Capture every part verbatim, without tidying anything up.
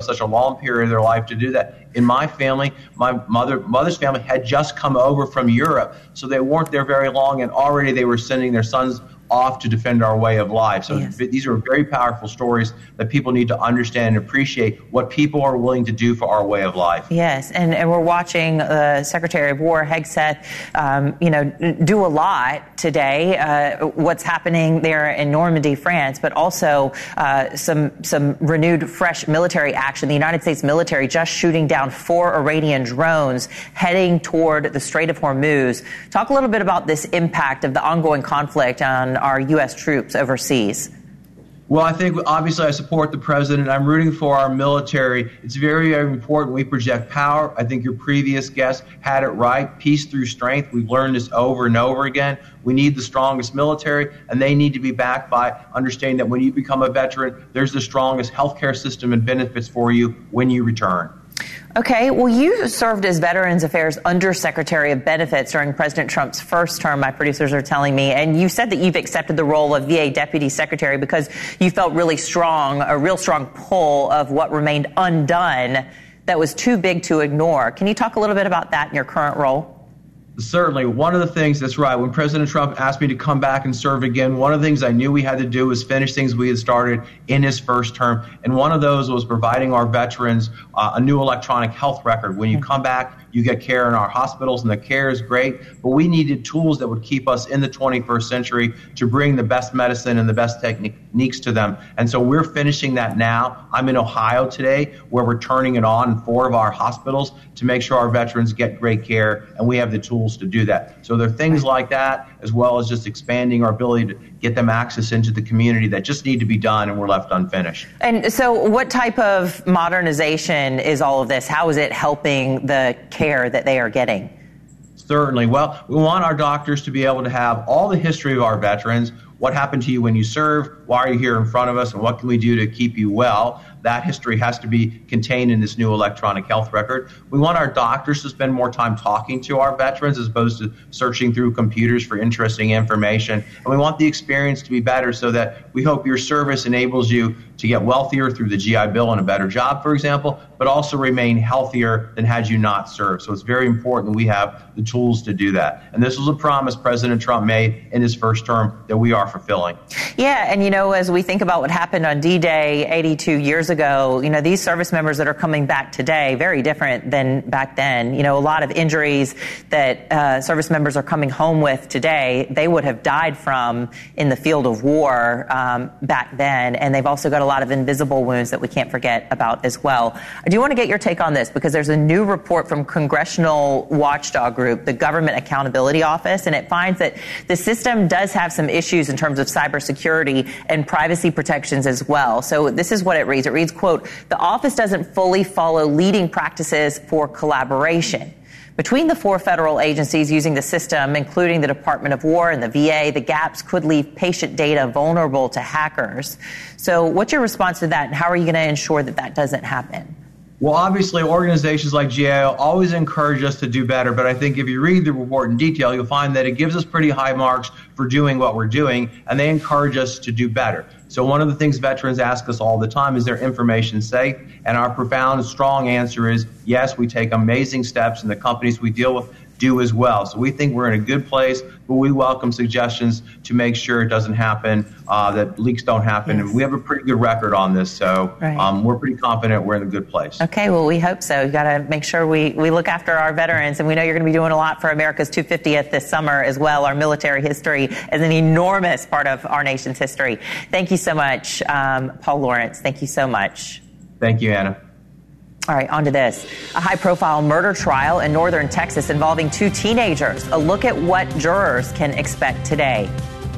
such a long period of their life to do that. In my family, my mother mother's family had just come over from Europe, so they weren't there very long, and already they were sending their sons off to defend our way of life. So yes. These are very powerful stories that people need to understand and appreciate what people are willing to do for our way of life. Yes, and, and we're watching uh, Secretary of War Hegseth, um, you know, do a lot today. Uh, what's happening there in Normandy, France, but also uh, some some renewed, fresh military action. The United States military just shooting down four Iranian drones heading toward the Strait of Hormuz. Talk a little bit about this impact of the ongoing conflict on our U S troops overseas. Well, I think obviously I support the president. I'm rooting for our military. It's very, very important we project power. I think your previous guest had it right. Peace through strength. We've learned this over and over again. We need the strongest military, and they need to be backed by understanding that when you become a veteran, there's the strongest healthcare system and benefits for you when you return. Okay, well, you served as Veterans Affairs Undersecretary of Benefits during President Trump's first term, my producers are telling me, and you said that you've accepted the role of V A Deputy Secretary because you felt really strong, a real strong pull of what remained undone that was too big to ignore. Can you talk a little bit about that in your current role? Certainly. One of the things, that's right, when President Trump asked me to come back and serve again, one of the things I knew we had to do was finish things we had started in his first term. And one of those was providing our veterans uh, a new electronic health record. When you come back, you get care in our hospitals, and the care is great. But we needed tools that would keep us in the twenty-first century to bring the best medicine and the best techniques to them. And so we're finishing that now. I'm in Ohio today, where we're turning it on in four of our hospitals to make sure our veterans get great care, and we have the tools to do that. So there are things like that, as well as just expanding our ability to get them access into the community that just need to be done and were left unfinished. And so what type of modernization is all of this? How is it helping the care that they are getting? Certainly. Well, we want our doctors to be able to have all the history of our veterans. What happened to you when you served? Why are you here in front of us? And what can we do to keep you well? That history has to be contained in this new electronic health record. We want our doctors to spend more time talking to our veterans as opposed to searching through computers for interesting information. And we want the experience to be better so that we hope your service enables you to get wealthier through the G I Bill and a better job, for example, but also remain healthier than had you not served. So it's very important that we have the tools to do that. And this was a promise President Trump made in his first term that we are fulfilling. Yeah, and you know, as we think about what happened on D-Day eighty-two years ago, you know, these service members that are coming back today, very different than back then. You know, a lot of injuries that uh, service members are coming home with today, they would have died from in the field of war um, back then. And they've also got a lot of invisible wounds that we can't forget about as well. I do want to get your take on this because there's a new report from Congressional Watchdog Group, the Government Accountability Office, and it finds that the system does have some issues in terms of cybersecurity and privacy protections as well. So this is what it reads. It reads, quote, the office doesn't fully follow leading practices for collaboration between the four federal agencies using the system, including the Department of War and the V A. The gaps could leave patient data vulnerable to hackers. So what's your response to that, and how are you going to ensure that that doesn't happen? Well, obviously, organizations like G A O always encourage us to do better, but I think if you read the report in detail, you'll find that it gives us pretty high marks for doing what we're doing, and they encourage us to do better. So one of the things veterans ask us all the time is their information safe? And our profound, strong answer is yes, we take amazing steps, and the companies we deal with do as well. So we think we're in a good place, but we welcome suggestions to make sure it doesn't happen, uh, that leaks don't happen. Yes. And we have a pretty good record on this, so right. um, we're pretty confident we're in a good place. Okay, well, we hope so. We've got to make sure we, we look after our veterans, and we know you're going to be doing a lot for America's two hundred fiftieth this summer as well. Our military history is an enormous part of our nation's history. Thank you so much, um, Paul Lawrence. Thank you so much. Thank you, Anna. All right, on to this. A high-profile murder trial in northern Texas involving two teenagers. A look at what jurors can expect today.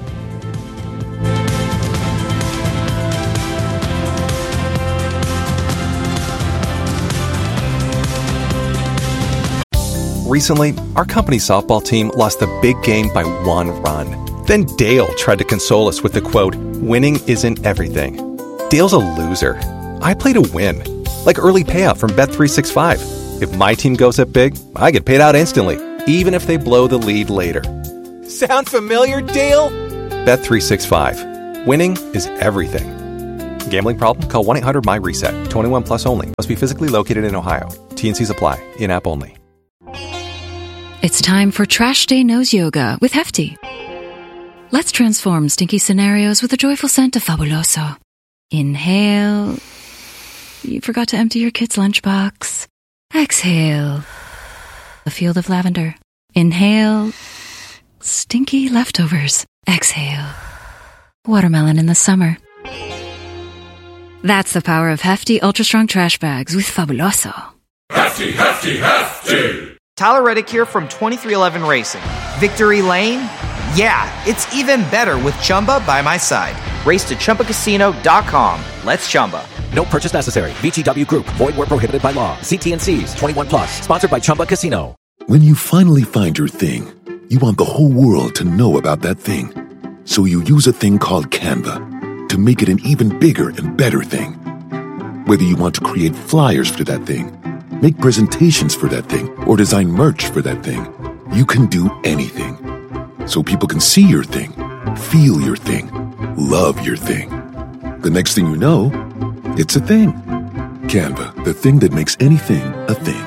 Recently, our company softball team lost the big game by one run. Then Dale tried to console us with the quote, "Winning isn't everything." Dale's a loser. I play to win. Like early payout from Bet three sixty-five. If my team goes up big, I get paid out instantly, even if they blow the lead later. Sound familiar, Dale? Bet three sixty-five. Winning is everything. Gambling problem? Call one eight hundred M Y RESET. twenty-one plus only. Must be physically located in Ohio. T and Cs apply. In-app only. It's time for Trash Day Nose Yoga with Hefty. Let's transform stinky scenarios with the joyful scent of Fabuloso. Inhale. You forgot to empty your kid's lunchbox. Exhale. A field of lavender. Inhale. Stinky leftovers. Exhale. Watermelon in the summer. That's the power of Hefty Ultra Strong Trash Bags with Fabuloso. Hefty, Hefty, Hefty! Tyler Reddick here from twenty-three eleven Racing. Victory Lane? Yeah, it's even better with Chumba by my side. Race to Chumba Casino dot com. Let's Chumba. No purchase necessary. V G W Group. Void where prohibited by law. See T and Cs. twenty-one plus. Sponsored by Chumba Casino. When you finally find your thing, you want the whole world to know about that thing. So you use a thing called Canva to make it an even bigger and better thing. Whether you want to create flyers for that thing, make presentations for that thing, or design merch for that thing, you can do anything. So people can see your thing, feel your thing, love your thing. The next thing you know, it's a thing. Canva, the thing that makes anything a thing.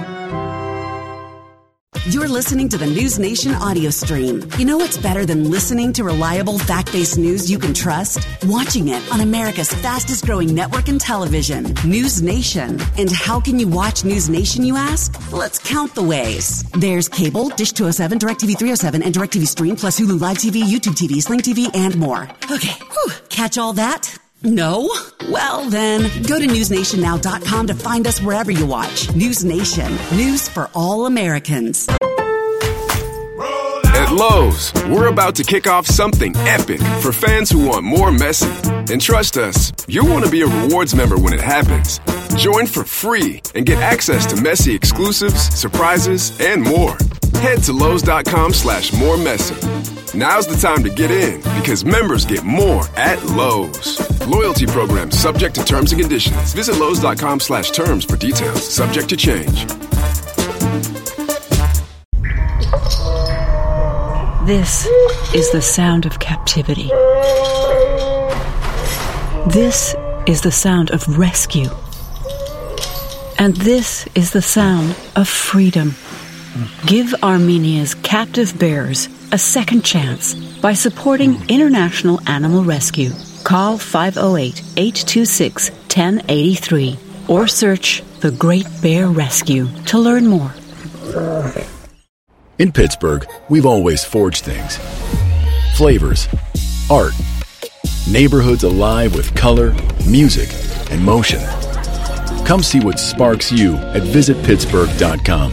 You're listening to the News Nation audio stream. You know what's better than listening to reliable, fact-based news you can trust? Watching it on America's fastest-growing network in television, News Nation. And how can you watch News Nation, you ask? Let's count the ways. There's cable, Dish two oh seven, DirecTV three oh seven, and DirecTV Stream, plus Hulu Live T V, YouTube T V, Sling T V, and more. Okay, whew. Catch all that? No? Well then, go to news nation now dot com to find us wherever you watch. News Nation. News for all Americans. At Lowe's, we're about to kick off something epic for fans who want more Messi. And trust us, you'll want to be a rewards member when it happens. Join for free and get access to Messi exclusives, surprises, and more. Head to Lowe's dot com slash more Messi. Now's the time to get in because members get more at Lowe's. Loyalty program subject to terms and conditions. Visit Lowe's dot com slash terms for details. Subject to change. This is the sound of captivity. This is the sound of rescue. And this is the sound of freedom. Give Armenia's captive bears a second chance by supporting International Animal Rescue. Call five oh eight, eight two six, one oh eight three or search The Great Bear Rescue to learn more. In Pittsburgh, we've always forged things. Flavors, art, neighborhoods alive with color, music, and motion. Come see what sparks you at visit pittsburgh dot com.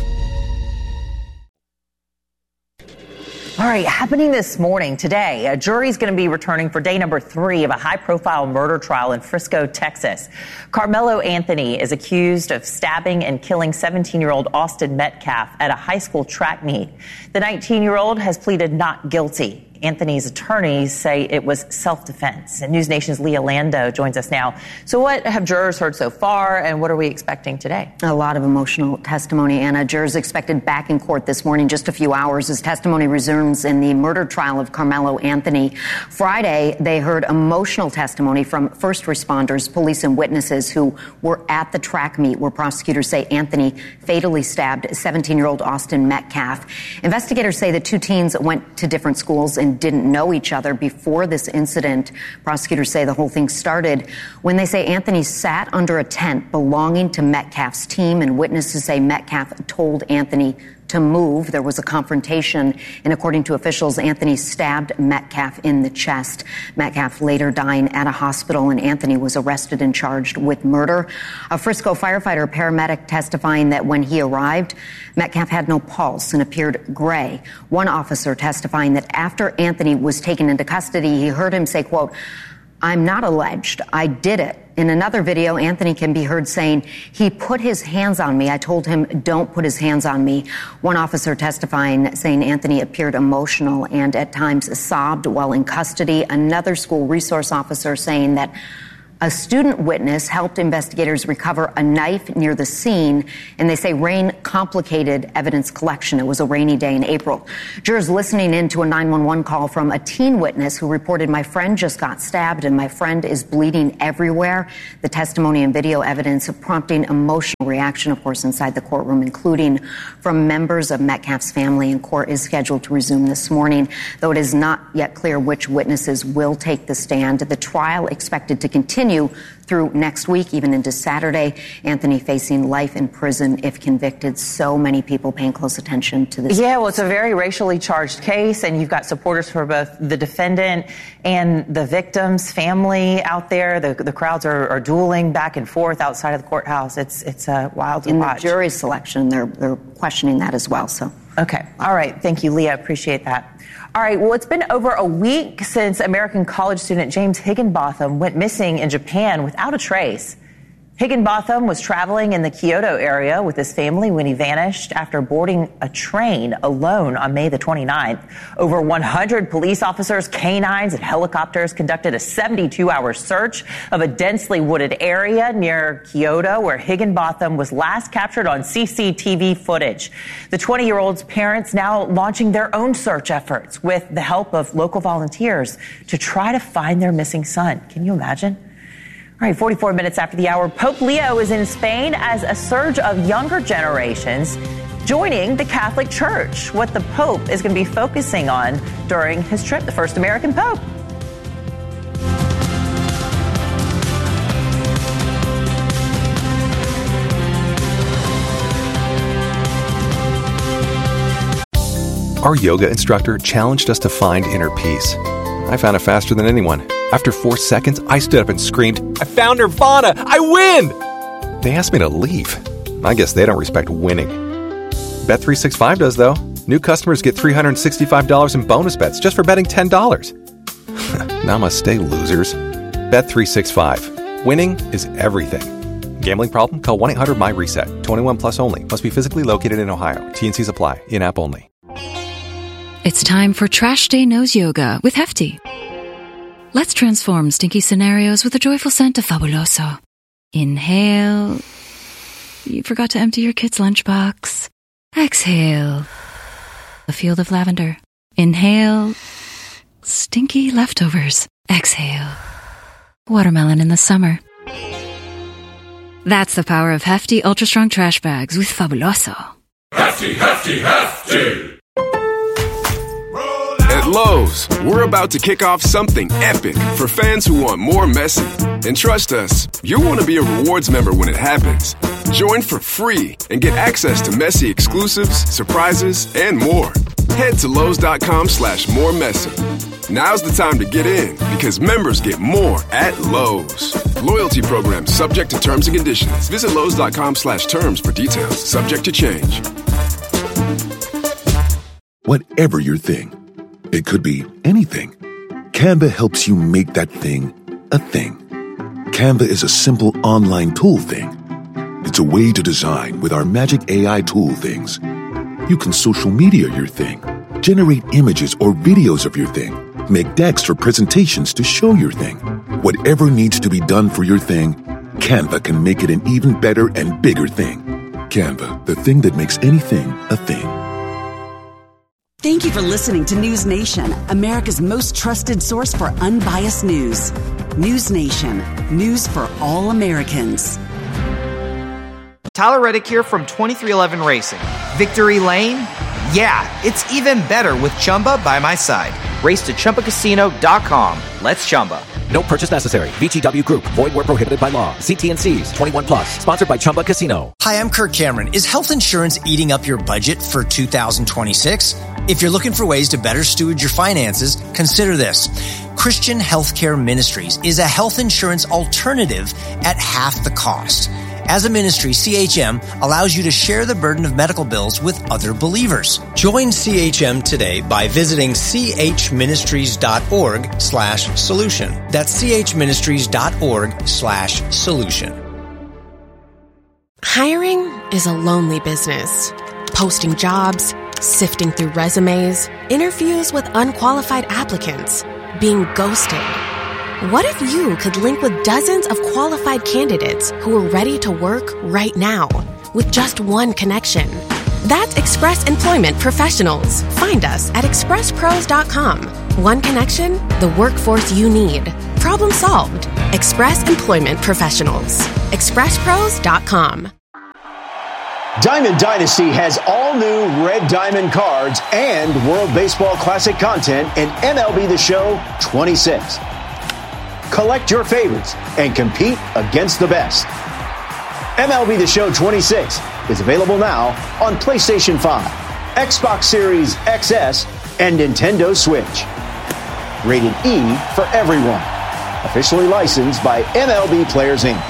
All right, happening this morning, today, a jury is going to be returning for day number three of a high-profile murder trial in Frisco, Texas. Carmelo Anthony is accused of stabbing and killing seventeen-year-old Austin Metcalf at a high school track meet. The nineteen-year-old has pleaded not guilty. Anthony's attorneys say it was self-defense. And News Nation's Leah Lando joins us now. So what have jurors heard so far, and what are we expecting today? A lot of emotional testimony, Anna. Jurors expected back in court this morning, just a few hours, as testimony resumes in the murder trial of Carmelo Anthony. Friday, they heard emotional testimony from first responders, police, and witnesses who were at the track meet where prosecutors say Anthony fatally stabbed seventeen-year-old Austin Metcalf. Investigators say the two teens went to different schools and didn't know each other before this incident. Prosecutors say the whole thing started when they say Anthony sat under a tent belonging to Metcalf's team, and witnesses say Metcalf told Anthony to move. There was a confrontation, and according to officials, Anthony stabbed Metcalf in the chest. Metcalf later dying at a hospital, and Anthony was arrested and charged with murder. A Frisco firefighter paramedic testifying that when he arrived, Metcalf had no pulse and appeared gray. One officer testifying that after Anthony was taken into custody, he heard him say, quote, "I'm not alleged. I did it." In another video, Anthony can be heard saying, "He put his hands on me. I told him, don't put his hands on me." One officer testifying saying Anthony appeared emotional and at times sobbed while in custody. Another school resource officer saying that A student witness helped investigators recover a knife near the scene, and they say rain complicated evidence collection. It was a rainy day in April. Jurors listening in to a nine one one call from a teen witness who reported, "My friend just got stabbed and my friend is bleeding everywhere." The testimony and video evidence prompting emotional reaction, of course, inside the courtroom, including from members of Metcalf's family. And court is scheduled to resume this morning, though it is not yet clear which witnesses will take the stand. The trial expected to continue through next week, even into Saturday. Anthony facing life in prison if convicted. So many people paying close attention to this. Yeah, well, it's a very racially charged case, and you've got supporters for both the defendant and the victim's family out there. The, the crowds are, are dueling back and forth outside of the courthouse. It's it's uh, wild to in watch. The jury selection, they're they're questioning that as well. So okay, all right, thank you, Leah. Appreciate that. All right, well, it's been over a week since American college student James Higginbotham went missing in Japan without a trace. Higginbotham was traveling in the Kyoto area with his family when he vanished after boarding a train alone on May the twenty-ninth. Over one hundred police officers, canines, and helicopters conducted a seventy-two hour search of a densely wooded area near Kyoto where Higginbotham was last captured on C C T V footage. The twenty-year-old's parents now launching their own search efforts with the help of local volunteers to try to find their missing son. Can you imagine? All right, forty-four minutes after the hour, Pope Leo is in Spain as a surge of younger generations joining the Catholic Church. What the Pope is going to be focusing on during his trip, the first American Pope. Our yoga instructor challenged us to find inner peace. I found it faster than anyone. After four seconds, I stood up and screamed, "I found Nirvana! I win!" They asked me to leave. I guess they don't respect winning. Bet three sixty-five does, though. New customers get three hundred sixty-five dollars in bonus bets just for betting ten dollars. Namaste, losers. Bet three sixty-five. Winning is everything. Gambling problem? Call one eight hundred my reset. twenty-one plus only. Must be physically located in Ohio. T and Cs apply. In-app only. It's time for Trash Day Knows Yoga with Hefty. Let's transform stinky scenarios with a joyful scent of Fabuloso. Inhale. You forgot to empty your kid's lunchbox. Exhale. A field of lavender. Inhale. Stinky leftovers. Exhale. Watermelon in the summer. That's the power of Hefty Ultra Strong Trash Bags with Fabuloso. Hefty, hefty, hefty! At Lowe's, we're about to kick off something epic for fans who want more messy. And trust us, you'll want to be a rewards member when it happens. Join for free and get access to messy exclusives, surprises, and more. Head to Lowe's.com slash more messy. Now's the time to get in because members get more at Lowe's. Loyalty program subject to terms and conditions. Visit Lowe's.com slash terms for details. Subject to change. Whatever your thing, it could be anything. Canva helps you make that thing a thing. Canva is a simple online tool thing. It's a way to design with our magic A I tool things. You can social media your thing, generate images or videos of your thing, make decks for presentations to show your thing. Whatever needs to be done for your thing, Canva can make it an even better and bigger thing. Canva, the thing that makes anything a thing. Thank you for listening to News Nation, America's most trusted source for unbiased news. News Nation, news for all Americans. Tyler Reddick here from twenty-three eleven Racing. Victory Lane? Yeah, it's even better with Chumba by my side. Race to Chumba Casino dot com. Let's Chumba. No purchase necessary. V G W Group. Void where prohibited by law. See T and Cs. twenty-one plus. Sponsored by Chumba Casino. Hi, I'm Kirk Cameron. Is health insurance eating up your budget for two thousand twenty-six? If you're looking for ways to better steward your finances, consider this. Christian Healthcare Ministries is a health insurance alternative at half the cost. As a ministry, C H M allows you to share the burden of medical bills with other believers. Join C H M today by visiting chministries.org slash solution. That's chministries.org slash solution. Hiring is a lonely business. Posting jobs, sifting through resumes, interviews with unqualified applicants, being ghosted. What if you could link with dozens of qualified candidates who are ready to work right now with just one connection? That's Express Employment Professionals. Find us at express pros dot com. One connection, the workforce you need. Problem solved. Express Employment Professionals. express pros dot com. Diamond Dynasty has all new Red Diamond cards and World Baseball Classic content in M L B The Show twenty-six. Collect your favorites and compete against the best. M L B The Show twenty-six is available now on PlayStation five, Xbox Series X S, and Nintendo Switch. Rated E for everyone. Officially licensed by M L B Players Incorporated.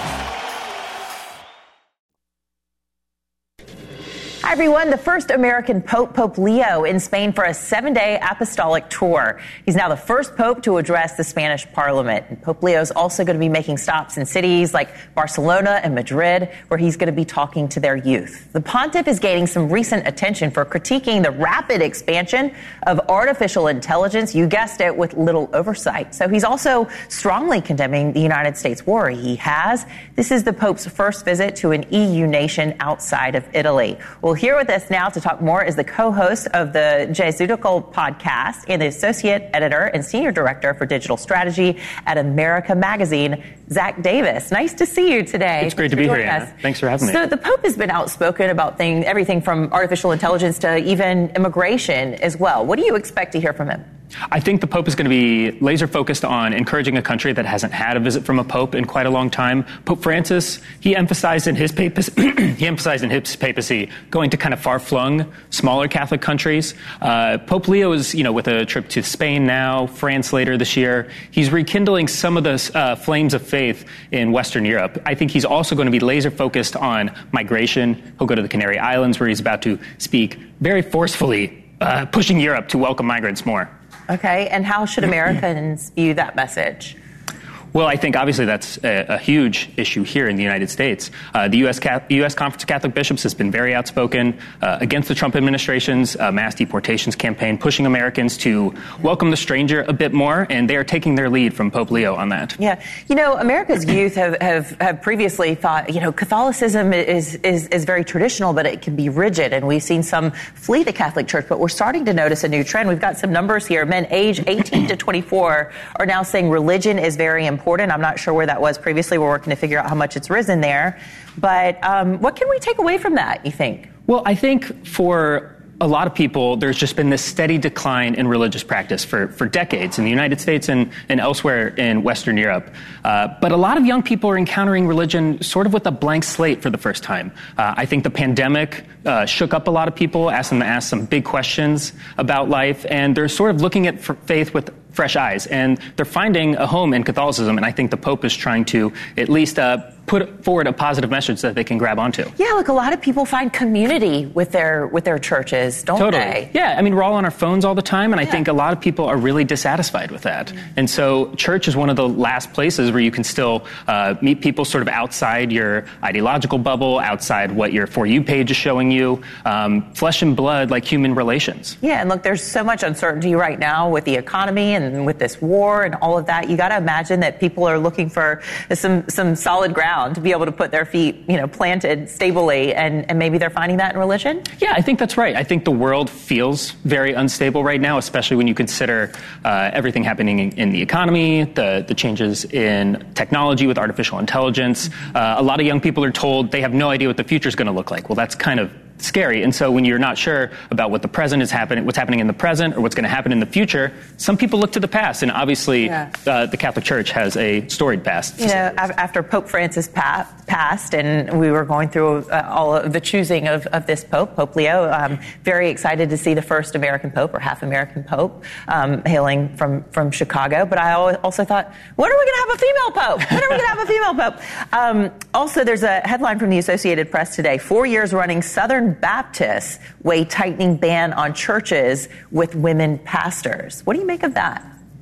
Hi, everyone. The first American Pope, Pope Leo, in Spain for a seven-day apostolic tour. He's now the first pope to address the Spanish parliament. And Pope Leo is also going to be making stops in cities like Barcelona and Madrid, where he's going to be talking to their youth. The pontiff is gaining some recent attention for critiquing the rapid expansion of artificial intelligence, you guessed it, with little oversight. So he's also strongly condemning the United States war. He has. This is the Pope's first visit to an E U nation outside of Italy. Well, here with us now to talk more is the co-host of the Jesuitical podcast and the associate editor and senior director for digital strategy at America Magazine, Zach Davis. Nice to see you today. It's great to be here, Anna. Thanks for having me. So the Pope has been outspoken about thing, everything from artificial intelligence to even immigration as well. What do you expect to hear from him? I think the Pope is going to be laser focused on encouraging a country that hasn't had a visit from a Pope in quite a long time. Pope Francis, he emphasized in his papacy, he emphasized in his papacy going to kind of far-flung, smaller Catholic countries. Uh, Pope Leo is, you know, with a trip to Spain now, France later this year. He's rekindling some of the uh, flames of faith in Western Europe. I think he's also going to be laser focused on migration. He'll go to the Canary Islands, where he's about to speak very forcefully, uh, pushing Europe to welcome migrants more. Okay, and how should Americans view that message? Well, I think obviously that's a, a huge issue here in the United States. Uh, the U S Ca- U S Conference of Catholic Bishops has been very outspoken uh, against the Trump administration's uh, mass deportations campaign, pushing Americans to welcome the stranger a bit more, and they are taking their lead from Pope Leo on that. Yeah. You know, America's youth have, have, have previously thought, you know, Catholicism is, is, is very traditional, but it can be rigid, and we've seen some flee the Catholic Church, but we're starting to notice a new trend. We've got some numbers here. Men age eighteen to twenty-four are now saying religion is very important. I'm not sure where that was previously. We're working to figure out how much it's risen there. But um, what can we take away from that, you think? Well, I think for a lot of people, there's just been this steady decline in religious practice for, for decades in the United States and, and elsewhere in Western Europe. Uh, but a lot of young people are encountering religion sort of with a blank slate for the first time. Uh, I think the pandemic uh, shook up a lot of people, asked them to ask some big questions about life, and they're sort of looking at faith with fresh eyes, and they're finding a home in Catholicism, and I think the Pope is trying to at least uh, put forward a positive message that they can grab onto. Yeah, look, a lot of people find community with their with their churches, don't totally. they? Yeah, I mean, we're all on our phones all the time, and I yeah. think a lot of people are really dissatisfied with that. Mm-hmm. And so church is one of the last places where you can still uh, meet people sort of outside your ideological bubble, outside what your For You page is showing you, um, flesh and blood, like human relations. Yeah, and look, there's so much uncertainty right now with the economy and And with this war and all of that, you got to imagine that people are looking for some some solid ground to be able to put their feet, you know, planted stably, and, and maybe they're finding that in religion? Yeah, I think that's right. I think the world feels very unstable right now, especially when you consider uh, everything happening in, in the economy, the, the changes in technology with artificial intelligence. Uh, a lot of young people are told they have no idea what the future is going to look like. Well, that's kind of scary. And so when you're not sure about what the present is happening, what's happening in the present or what's going to happen in the future, some people look to the past. And obviously, yeah. uh, the Catholic Church has a storied past. You know, after Pope Francis pa- passed and we were going through uh, all of the choosing of, of this Pope, Pope Leo, um, very excited to see the first American Pope or half American Pope um, hailing from, from Chicago. But I also thought, when are we going to have a female Pope? When are we going to have a female Pope? Um, also, there's a headline from the Associated Press today. Four years running, Southern Baptists weigh tightening ban on churches with women pastors. What do you make of that?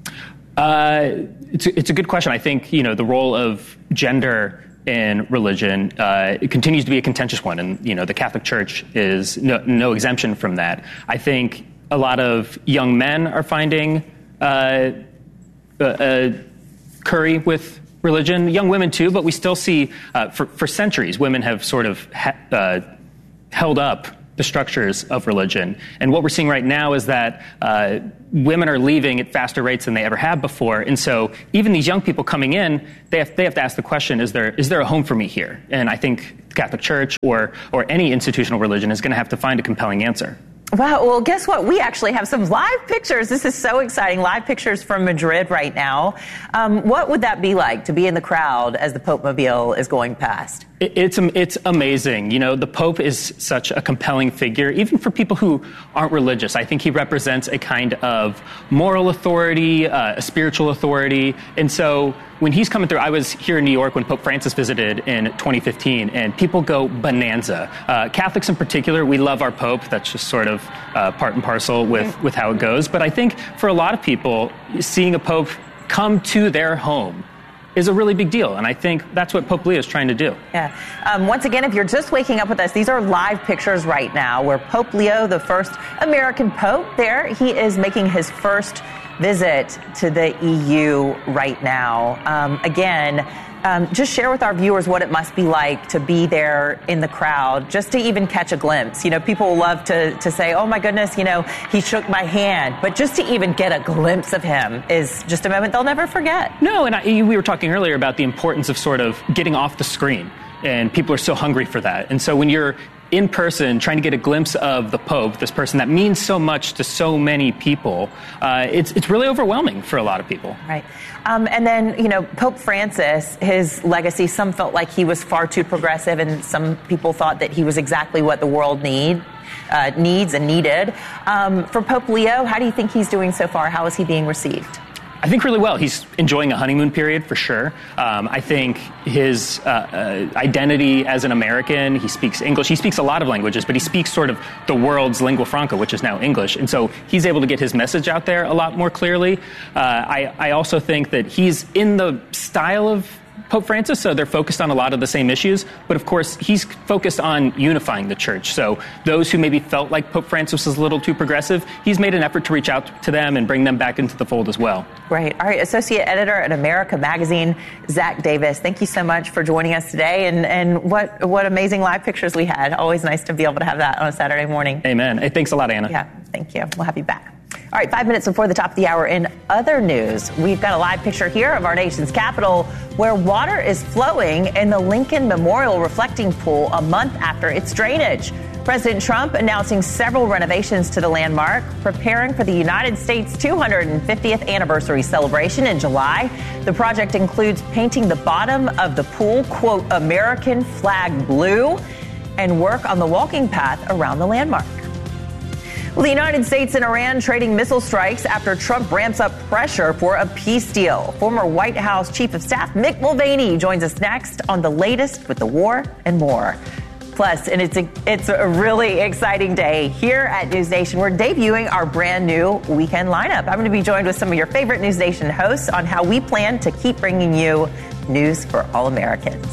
Uh, it's, a, it's a good question. I think, you know, the role of gender in religion uh, it continues to be a contentious one. And, you know, the Catholic Church is no, no exemption from that. I think a lot of young men are finding uh, uh, curry with religion, young women too, but we still see, uh, for, for centuries, women have sort of ha- uh, held up the structures of religion. And what we're seeing right now is that uh, women are leaving at faster rates than they ever have before. And so even these young people coming in, they have, they have to ask the question, is there is there a home for me here? And I think the Catholic Church or, or any institutional religion is going to have to find a compelling answer. Wow, well, guess what? We actually have some live pictures. This is so exciting. Live pictures from Madrid right now. Um, what would that be like to be in the crowd as the Pope Mobile is going past? It's it's amazing. You know, the Pope is such a compelling figure, even for people who aren't religious. I think he represents a kind of moral authority, uh, a spiritual authority. And so when he's coming through, I was here in New York when Pope Francis visited in twenty fifteen, and people go bonanza. Uh, Catholics in particular, we love our Pope. That's just sort of uh, part and parcel with, with how it goes. But I think for a lot of people, seeing a Pope come to their home is a really big deal. And I think that's what Pope Leo is trying to do. Yeah. Um, once again, if you're just waking up with us, these are live pictures right now where Pope Leo, the first American Pope there, he is making his first visit to the E U right now. Um, again, um, just share with our viewers what it must be like to be there in the crowd, just to even catch a glimpse. You know, people love to, to say, oh my goodness, you know, he shook my hand. But just to even get a glimpse of him is just a moment they'll never forget. No, and I, we were talking earlier about the importance of sort of getting off the screen. And people are so hungry for that. And so when you're in person trying to get a glimpse of the Pope, this person that means so much to so many people, uh, it's it's really overwhelming for a lot of people. Right. Um, and then, you know, Pope Francis, his legacy, some felt like he was far too progressive, and some people thought that he was exactly what the world need, uh, needs and needed. Um, for Pope Leo, how do you think he's doing so far? How is he being received? I think really well. He's enjoying a honeymoon period for sure. Um, I think his uh, uh, identity as an American, he speaks English. He speaks a lot of languages, but he speaks sort of the world's lingua franca, which is now English. And so he's able to get his message out there a lot more clearly. Uh, I, I also think that he's in the style of Pope Francis, so they're focused on a lot of the same issues. But of course, he's focused on unifying the church. So those who maybe felt like Pope Francis was a little too progressive, he's made an effort to reach out to them and bring them back into the fold as well. Great. All right. Associate Editor at America Magazine, Zach Davis, thank you so much for joining us today. And, and what, what amazing live pictures we had. Always nice to be able to have that on a Saturday morning. Amen. Hey, thanks a lot, Anna. Yeah, thank you. We'll have you back. All right, five minutes before the top of the hour in other news, we've got a live picture here of our nation's capital where water is flowing in the Lincoln Memorial Reflecting Pool a month after its drainage. President Trump announcing several renovations to the landmark, preparing for the United States' two hundred fiftieth anniversary celebration in July. The project includes painting the bottom of the pool, quote, American flag blue, and work on the walking path around the landmark. Well, the United States and Iran trading missile strikes after Trump ramps up pressure for a peace deal. Former White House Chief of Staff Mick Mulvaney joins us next on the latest with the war and more. Plus, and it's a, it's a really exciting day here at News Nation. We're debuting our brand new weekend lineup. I'm going to be joined with some of your favorite News Nation hosts on how we plan to keep bringing you news for all Americans.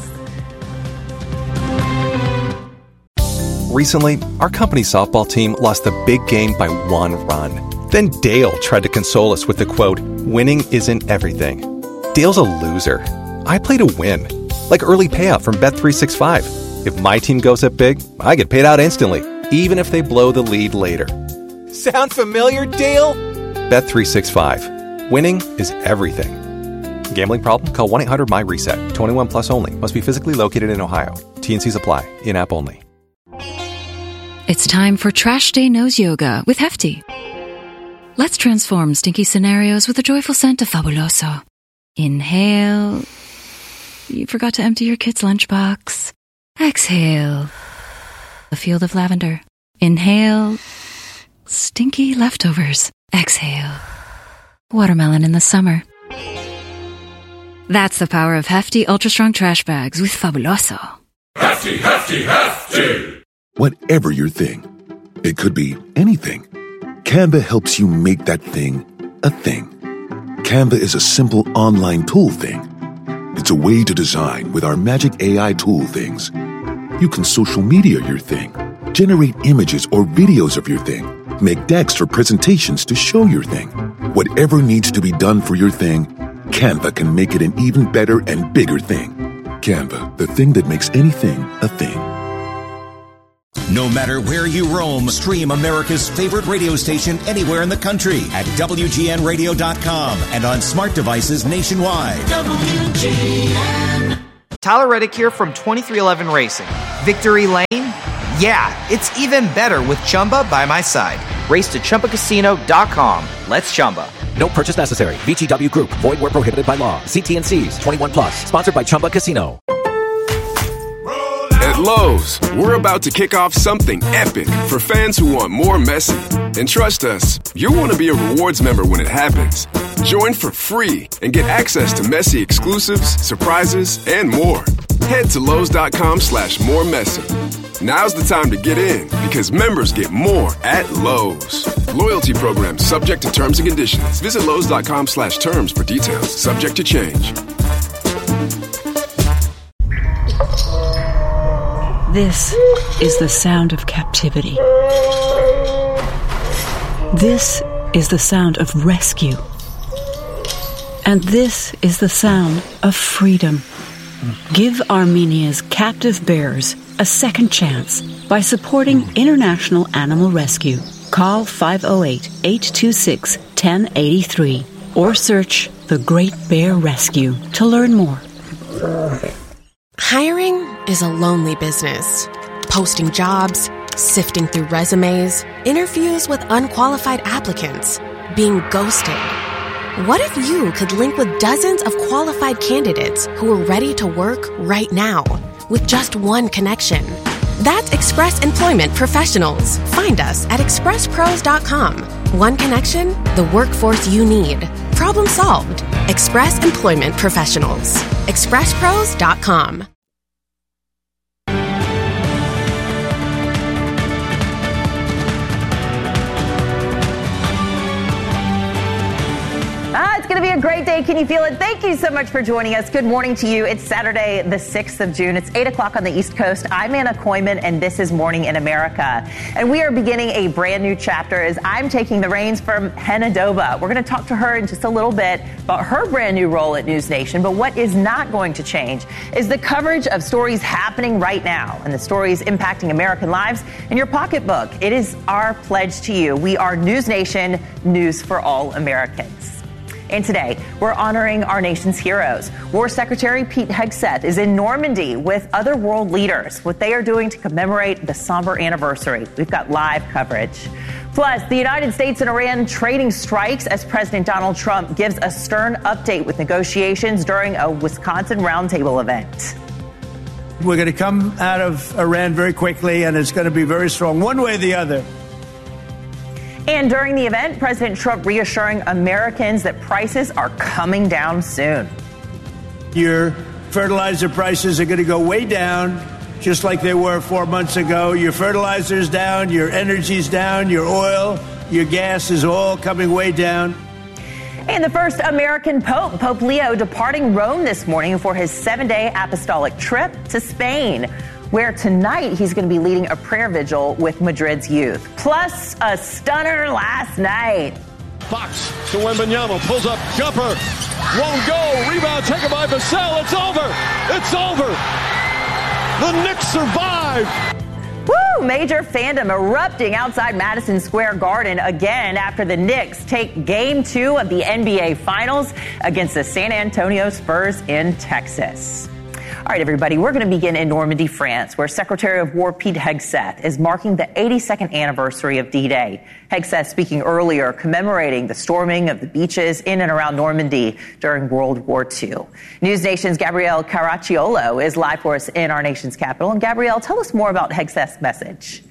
Recently, our company softball team lost the big game by one run. Then Dale tried to console us with the quote, winning isn't everything. Dale's a loser. I play to win. Like early payout from Bet three sixty-five. If my team goes up big, I get paid out instantly, even if they blow the lead later. Sound familiar, Dale? Bet three sixty-five. Winning is everything. Gambling problem? Call one eight hundred M Y reset. twenty-one plus only. Must be physically located in Ohio. T and C's apply. In-app only. It's time for Trash Day Knows Yoga with Hefty. Let's transform stinky scenarios with a joyful scent of Fabuloso. Inhale. You forgot to empty your kid's lunchbox. Exhale. A field of lavender. Inhale. Stinky leftovers. Exhale. Watermelon in the summer. That's the power of Hefty Ultra Strong Trash Bags with Fabuloso. Hefty, hefty, hefty! Whatever your thing, it could be anything. Canva helps you make that thing a thing. Canva is a simple online tool thing. It's a way to design with our magic A I tool things. You can social media your thing, generate images or videos of your thing, make decks or presentations to show your thing. Whatever needs to be done for your thing, Canva can make it an even better and bigger thing. Canva, the thing that makes anything a thing. No matter where you roam, stream America's favorite radio station anywhere in the country at W G N radio dot com and on smart devices nationwide. W G N. Tyler Reddick here from twenty-three eleven Racing. Victory Lane? Yeah, it's even better with Chumba by my side. Race to Chumba Casino dot com. Let's Chumba. No purchase necessary. V G W Group. Void where prohibited by law. See T and C's. twenty-one plus. Sponsored by Chumba Casino. At Lowe's, we're about to kick off something epic for fans who want more Messi. And trust us, you'll want to be a rewards member when it happens. Join for free and get access to Messi exclusives, surprises, and more. Head to Lowe's dot com slash more Messi. Now's the time to get in because members get more at Lowe's. Loyalty program subject to terms and conditions. Visit Lowe's dot com slash terms for details. Subject to change. This is the sound of captivity. This is the sound of rescue. And this is the sound of freedom. Give Armenia's captive bears a second chance by supporting International Animal Rescue. Call five oh eight, eight two six, one oh eight three or search The Great Bear Rescue to learn more. Hiring is a lonely business. Posting jobs, sifting through resumes, interviews with unqualified applicants, being ghosted. What if you could link with dozens of qualified candidates who are ready to work right now with just one connection? That's Express Employment Professionals. Find us at express pros dot com. One connection, the workforce you need. Problem solved. Express Employment Professionals. express pros dot com. Ah, it's going to be a great day. Can you feel it? Thank you so much for joining us. Good morning to you. It's Saturday, the sixth of June. It's eight o'clock on the East Coast. I'm Anna Koyman, and this is Morning in America. And we are beginning a brand new chapter as I'm taking the reins from Henna Doba. We're going to talk to her in just a little bit about her brand new role at News Nation. But what is not going to change is the coverage of stories happening right now and the stories impacting American lives in your pocketbook. It is our pledge to you. We are News Nation, news for all Americans. And today, we're honoring our nation's heroes. War Secretary Pete Hegseth is in Normandy with other world leaders, what they are doing to commemorate the somber anniversary. We've got live coverage. Plus, the United States and Iran trading strikes as President Donald Trump gives a stern update with negotiations during a Wisconsin roundtable event. We're going to come out of Iran very quickly, and it's going to be very strong, one way or the other. And during the event, President Trump reassuring Americans that prices are coming down soon. Your fertilizer prices are going to go way down, just like they were four months ago. Your fertilizer's down, your energy's down, your oil, your gas is all coming way down. And the first American Pope, Pope Leo, departing Rome this morning for his seven-day apostolic trip to Spain, where tonight he's going to be leading a prayer vigil with Madrid's youth. Plus, a stunner last night. Fox to Wembanyama, pulls up, jumper, won't go, rebound taken by Vassell, it's over, it's over. The Knicks survive. Woo! Major fandom erupting outside Madison Square Garden again after the Knicks take game two of the N B A Finals against the San Antonio Spurs in Texas. All right, everybody, we're going to begin in Normandy, France, where Secretary of War Pete Hegseth is marking the eighty-second anniversary of D-Day. Hegseth speaking earlier, commemorating the storming of the beaches in and around Normandy during World War Two. News Nation's Gabrielle Caracciolo is live for us in our nation's capital. And Gabrielle, tell us more about Hegseth's message.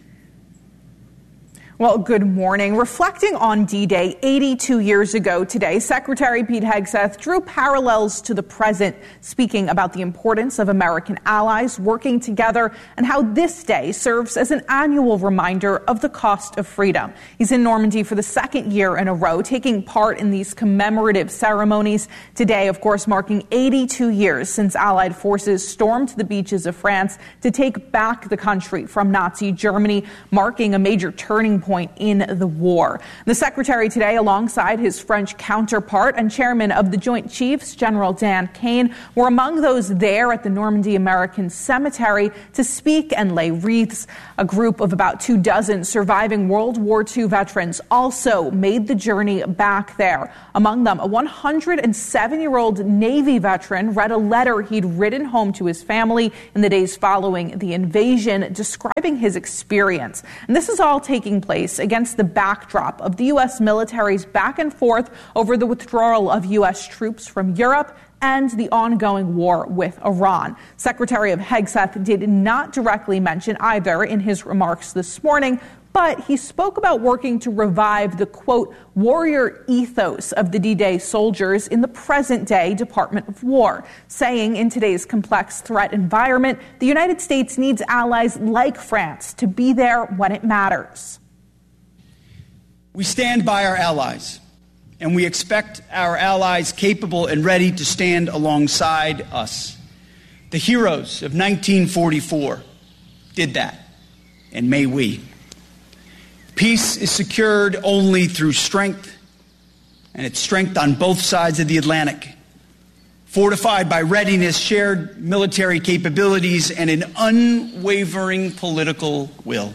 Well, good morning. Reflecting on D-Day eighty-two years ago today, Secretary Pete Hegseth drew parallels to the present, speaking about the importance of American allies working together and how this day serves as an annual reminder of the cost of freedom. He's in Normandy for the second year in a row, taking part in these commemorative ceremonies. Today, of course, marking eighty-two years since Allied forces stormed the beaches of France to take back the country from Nazi Germany, marking a major turning point point in the war. The secretary today, alongside his French counterpart and chairman of the Joint Chiefs, General Dan Kane, were among those there at the Normandy American Cemetery to speak and lay wreaths. A group of about two dozen surviving World War Two veterans also made the journey back there. Among them, a one hundred seven-year-old Navy veteran read a letter he'd written home to his family in the days following the invasion, describing his experience. And this is all taking place against the backdrop of the U S military's back and forth over the withdrawal of U S troops from Europe and the ongoing war with Iran. Secretary of Hegseth did not directly mention either in his remarks this morning, but he spoke about working to revive the, quote, warrior ethos of the D-Day soldiers in the present-day Department of War, saying in today's complex threat environment, the United States needs allies like France to be there when it matters. We stand by our allies, and we expect our allies capable and ready to stand alongside us. The heroes of nineteen forty-four did that, and may we. Peace is secured only through strength, and it's strength on both sides of the Atlantic, fortified by readiness, shared military capabilities, and an unwavering political will.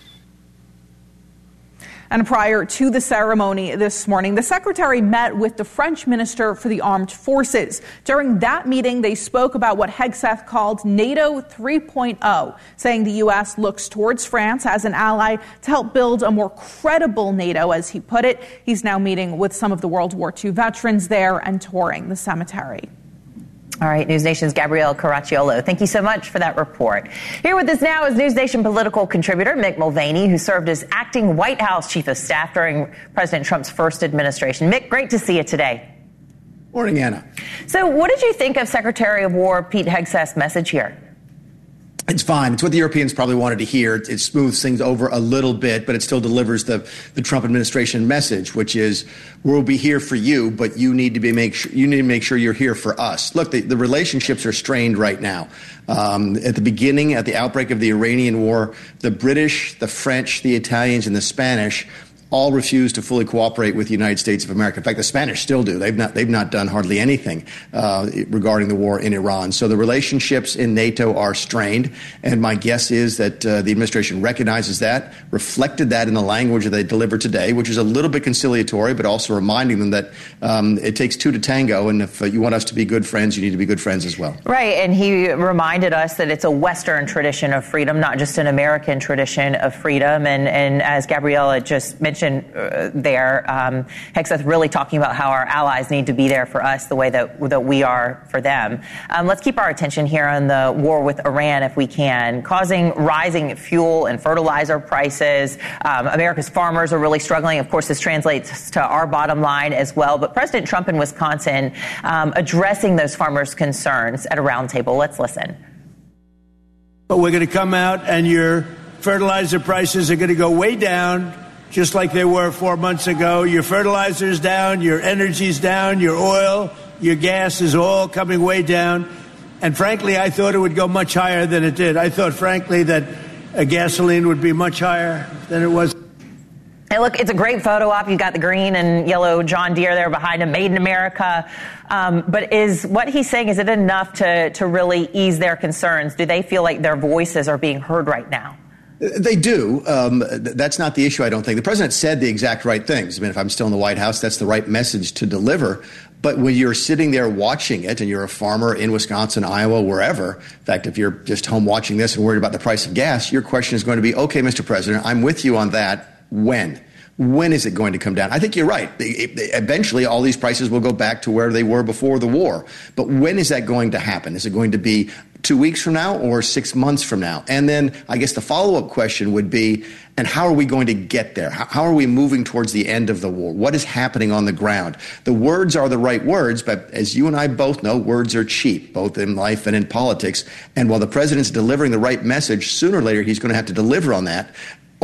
And prior to the ceremony this morning, the secretary met with the French Minister for the Armed Forces. During that meeting, they spoke about what Hegseth called NATO three point oh, saying the U S looks towards France as an ally to help build a more credible NATO, as he put it. He's now meeting with some of the World War Two veterans there and touring the cemetery. All right, News Nation's Gabrielle Caracciolo. Thank you so much for that report. Here with us now is News Nation political contributor Mick Mulvaney, who served as acting White House chief of staff during President Trump's first administration. Mick, great to see you today. Morning, Anna. So what did you think of Secretary of War Pete Hegseth's message here? It's fine. It's what the Europeans probably wanted to hear. It smooths things over a little bit, but it still delivers the, the Trump administration message, which is we'll be here for you, but you need to be make sure you need to make sure you're here for us. Look, the, the relationships are strained right now. Um, at the beginning, at the outbreak of the Iranian war, the British, the French, the Italians, and the Spanish all refused to fully cooperate with the United States of America. In fact, the Spanish still do. They've not they've not done hardly anything uh, regarding the war in Iran. So the relationships in NATO are strained, and my guess is that uh, the administration recognizes that, reflected that in the language that they delivered today, which is a little bit conciliatory, but also reminding them that um, it takes two to tango, and if uh, you want us to be good friends, you need to be good friends as well. Right, and he reminded us that it's a Western tradition of freedom, not just an American tradition of freedom, and, and as Gabriella just mentioned Uh, there, um, Hegseth really talking about how our allies need to be there for us the way that that we are for them. Um, let's keep our attention here on the war with Iran if we can, causing rising fuel and fertilizer prices. Um, America's farmers are really struggling. Of course, this translates to our bottom line as well. But President Trump in Wisconsin um, addressing those farmers' concerns at a roundtable. Let's listen. But we're going to come out and your fertilizer prices are going to go way down, just like they were four months ago. Your fertilizer's down, your energy's down, your oil, your gas is all coming way down. And frankly, I thought it would go much higher than it did. I thought, frankly, that a gasoline would be much higher than it was. Hey, look, it's a great photo op. You've got the green and yellow John Deere there behind him, made in America. Um, but is what he's saying, is it enough to, to really ease their concerns? Do they feel like their voices are being heard right now? They do. Um, th- that's not the issue, I don't think. The president said the exact right things. I mean, if I'm still in the White House, that's the right message to deliver. But when you're sitting there watching it and you're a farmer in Wisconsin, Iowa, wherever, in fact, if you're just home watching this and worried about the price of gas, your question is going to be, okay, Mister President, I'm with you on that. When? When is it going to come down? I think you're right. Eventually, all these prices will go back to where they were before the war. But when is that going to happen? Is it going to be two weeks from now or six months from now? And then I guess the follow-up question would be, and how are we going to get there? How are we moving towards the end of the war? What is happening on the ground? The words are the right words, but as you and I both know, words are cheap, both in life and in politics. And while the president's delivering the right message, sooner or later he's going to have to deliver on that.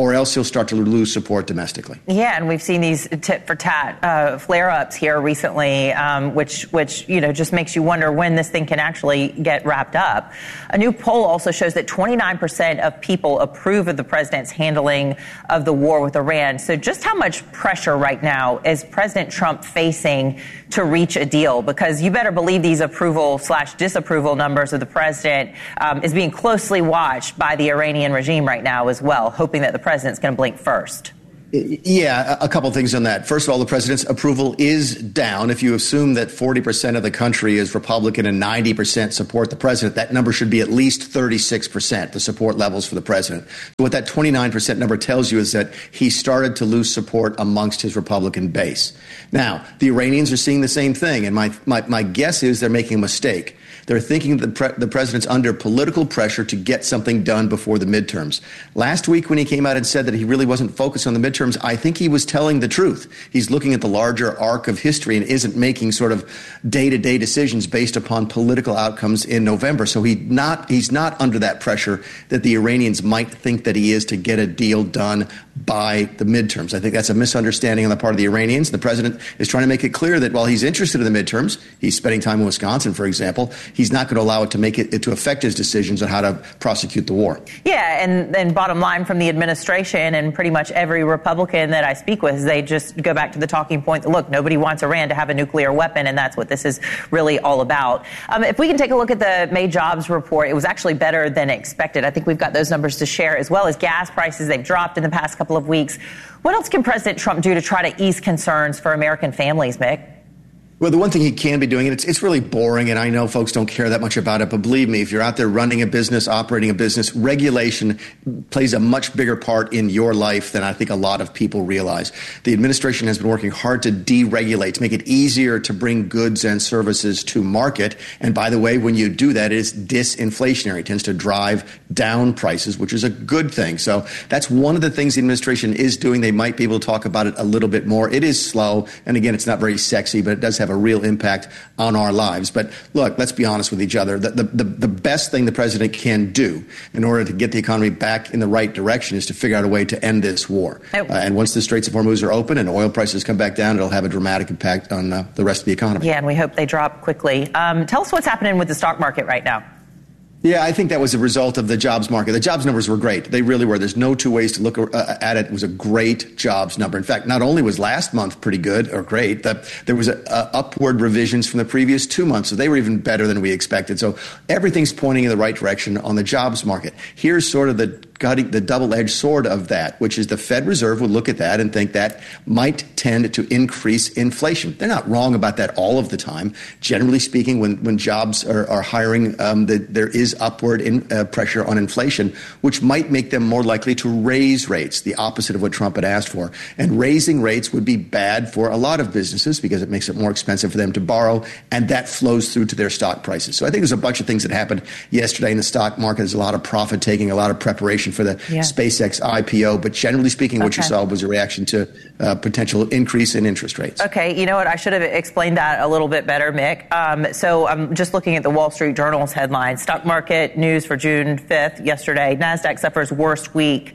or else he'll start to lose support domestically. Yeah, and we've seen these tit for tat uh, flare-ups here recently, um, which, which you know, just makes you wonder when this thing can actually get wrapped up. A new poll also shows that twenty-nine percent of people approve of the president's handling of the war with Iran. So just how much pressure right now is President Trump facing to reach a deal? Because you better believe these approval slash disapproval numbers of the president um, is being closely watched by the Iranian regime right now as well, hoping that the president's going to blink first. Yeah, a couple things on that. First of all, the president's approval is down. If you assume that forty percent of the country is Republican and ninety percent support the president, that number should be at least thirty-six percent, the support levels for the president. So what that twenty-nine percent number tells you is that he started to lose support amongst his Republican base. Now, the Iranians are seeing the same thing, and my, my, my guess is they're making a mistake. They're thinking the, pre- the president's under political pressure to get something done before the midterms. Last week when he came out and said that he really wasn't focused on the midterms, I think he was telling the truth. He's looking at the larger arc of history and isn't making sort of day-to-day decisions based upon political outcomes in November. So he not, he's not under that pressure that the Iranians might think that he is to get a deal done by the midterms. I think that's a misunderstanding on the part of the Iranians. The president is trying to make it clear that while he's interested in the midterms, he's spending time in Wisconsin, for example, he's not going to allow it to make it, it to affect his decisions on how to prosecute the war. Yeah, and then bottom line from the administration and pretty much every Republican that I speak with, they just go back to the talking point that, look, nobody wants Iran to have a nuclear weapon, and that's what this is really all about. Um, if we can take a look at the May jobs report, it was actually better than expected. I think we've got those numbers to share, as well as gas prices. They've dropped in the past couple of weeks. What else can President Trump do to try to ease concerns for American families, Mick? Well, the one thing he can be doing, and it's, it's really boring, and I know folks don't care that much about it, but believe me, if you're out there running a business, operating a business, regulation plays a much bigger part in your life than I think a lot of people realize. The administration has been working hard to deregulate, to make it easier to bring goods and services to market. And by the way, when you do that, it is disinflationary. It tends to drive down prices, which is a good thing. So that's one of the things the administration is doing. They might be able to talk about it a little bit more. It is slow, and again, it's not very sexy, but it does have a real impact on our lives. But look, let's be honest with each other. The, the, the, the best thing the president can do in order to get the economy back in the right direction is to figure out a way to end this war. Uh, and once the Straits of Hormuz are open and oil prices come back down, it'll have a dramatic impact on uh, the rest of the economy. Yeah, and we hope they drop quickly. Um, tell us what's happening with the stock market right now. Yeah, I think that was a result of the jobs market. The jobs numbers were great. They really were. There's no two ways to look uh, at it. It was a great jobs number. In fact, not only was last month pretty good or great, the, there was a, a upward revisions from the previous two months. So they were even better than we expected. So everything's pointing in the right direction on the jobs market. Here's sort of the the double-edged sword of that, which is the Fed Reserve would look at that and think that might tend to increase inflation. They're not wrong about that all of the time. Generally speaking, when, when jobs are, are hiring, um, the, there is upward in, uh, pressure on inflation, which might make them more likely to raise rates, the opposite of what Trump had asked for. And raising rates would be bad for a lot of businesses because it makes it more expensive for them to borrow, and that flows through to their stock prices. So I think there's a bunch of things that happened yesterday in the stock market. There's a lot of profit taking, a lot of preparation for the yeah. SpaceX I P O. But generally speaking, what okay. you saw was a reaction to uh, potential increase in interest rates. Okay. You know what? I should have explained that a little bit better, Mick. Um, so I'm just looking at the Wall Street Journal's headline. Stock market news for June fifth yesterday. NASDAQ suffers worst week.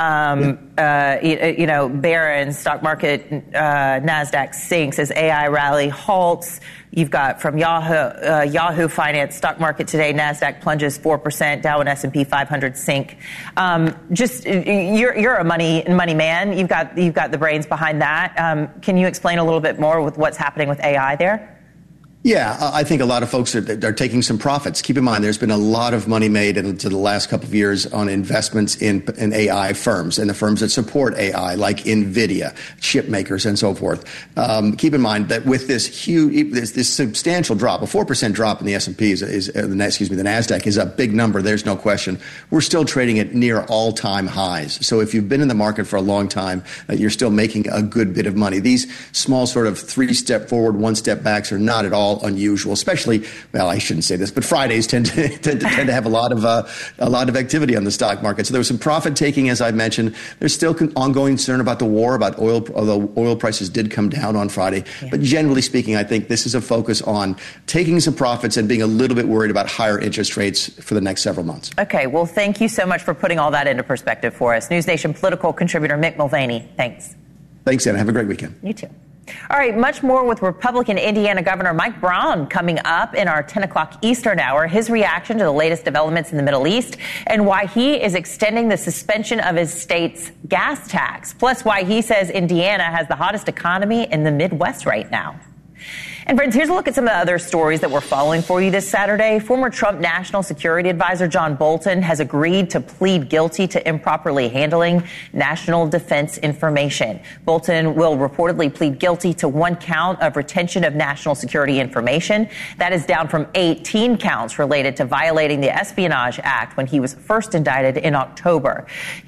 Um, yeah. uh, you, you know, Barron's stock market, uh, NASDAQ sinks as A I rally halts. You've got from Yahoo, uh, Yahoo Finance stock market today. NASDAQ plunges four percent. Dow and S and P five hundred sink. Um, just you're you're a money money man. You've got you've got the brains behind that. Um, can you explain a little bit more with what's happening with A I there? Yeah, I think a lot of folks are, are taking some profits. Keep in mind, there's been a lot of money made into the last couple of years on investments in, in A I firms and the firms that support A I, like NVIDIA, chip makers, and so forth. Um, keep in mind that with this huge, this, this substantial drop, a four percent drop in the S and P is, is uh, the, excuse me, the NASDAQ is a big number. There's no question. We're still trading at near all-time highs. So if you've been in the market for a long time, uh, you're still making a good bit of money. These small sort of three-step forward, one-step backs are not at all all unusual, especially, well, I shouldn't say this, but Fridays tend to, tend to, tend to have a lot of uh, a lot of activity on the stock market. So there was some profit taking, as I mentioned. There's still con- ongoing concern about the war, about oil, although oil prices did come down on Friday. Yeah. But generally speaking, I think this is a focus on taking some profits and being a little bit worried about higher interest rates for the next several months. Okay, well, thank you so much for putting all that into perspective for us. News Nation political contributor Mick Mulvaney, thanks. Thanks, Anna. Have a great weekend. You too. All right, much more with Republican Indiana Governor Mike Braun coming up in our ten o'clock Eastern hour. His reaction to the latest developments in the Middle East and why he is extending the suspension of his state's gas tax. Plus, why he says Indiana has the hottest economy in the Midwest right now. And friends, here's a look at some of the other stories that we're following for you this Saturday. Former Trump National Security Advisor John Bolton has agreed to plead guilty to improperly handling national defense information. Bolton will reportedly plead guilty to one count of retention of national security information. That is down from eighteen counts related to violating the Espionage Act when he was first indicted in October.